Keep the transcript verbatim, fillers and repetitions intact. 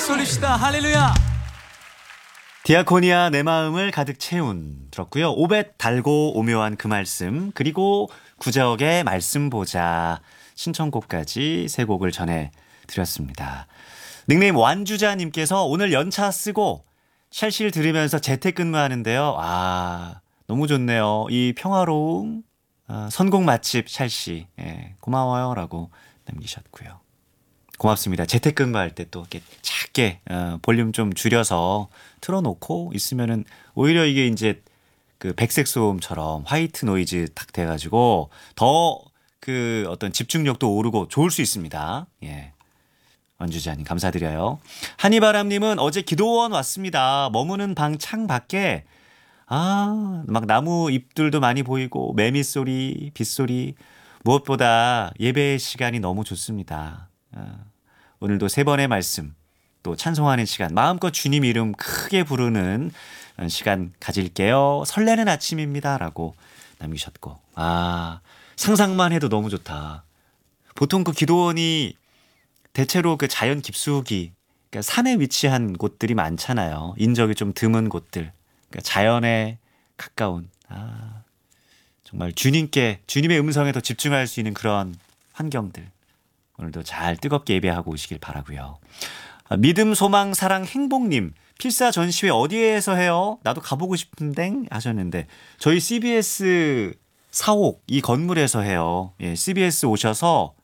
박수 올립시다. 할렐루야. 디아코니아 내 마음을 가득 채운 들었고요. 오벳 달고 오묘한 그 말씀, 그리고 구자옥의 말씀 보자 신청곡까지 세 곡을 전해드렸습니다. 닉네임 완주자님께서 오늘 연차 쓰고 샬실 들으면서 재택근무하는데요. 아, 너무 좋네요. 이 평화로움, 아, 선곡 맛집 샬시, 예, 고마워요 라고 남기셨고요. 고맙습니다. 재택근무할 때 또 이렇게 작게 어, 볼륨 좀 줄여서 틀어놓고 있으면은 오히려 이게 이제 그 백색 소음처럼 화이트 노이즈 딱 돼가지고 더 그 어떤 집중력도 오르고 좋을 수 있습니다. 예. 원주자님 감사드려요. 한이바람님은 어제 기도원 왔습니다. 머무는 방 창 밖에 아, 막 나무 잎들도 많이 보이고 매미 소리, 빗소리, 무엇보다 예배의 시간이 너무 좋습니다. 아, 오늘도 세 번의 말씀, 또 찬송하는 시간, 마음껏 주님 이름 크게 부르는 시간 가질게요. 설레는 아침입니다. 라고 남기셨고, 아, 상상만 해도 너무 좋다. 보통 그 기도원이 대체로 그 자연 깊숙이, 그러니까 산에 위치한 곳들이 많잖아요. 인적이 좀 드문 곳들. 그러니까 자연에 가까운, 아, 정말 주님께, 주님의 음성에 더 집중할 수 있는 그런 환경들. 오늘도 잘 뜨겁게 예배하고 오시길 바라고요. 아, 믿음, 소망, 사랑, 행복님. 필사 전시회 어디에서 해요? 나도 가보고 싶은데 하셨는데 저희 씨비에스 사옥 이 건물에서 해요. 예, 씨비에스 오셔서